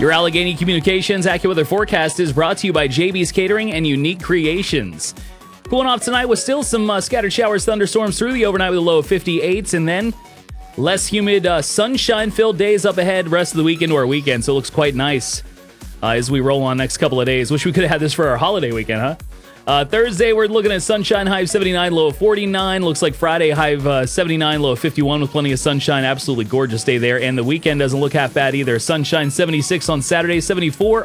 Your Allegheny Communications AccuWeather forecast is brought to you by JB's Catering and Unique Creations. Cooling off tonight with still some scattered showers, thunderstorms through the overnight with a low of 58s, and then less humid, sunshine-filled days up ahead rest of the week into our weekend, so it looks quite nice as we roll on next couple of days. Wish we could have had this for our holiday weekend, huh? Thursday, we're looking at sunshine, high of 79, low of 49. Looks like Friday, high of 79, low of 51 with plenty of sunshine. Absolutely gorgeous day there. And the weekend doesn't look half bad either. Sunshine, 76 on Saturday, 74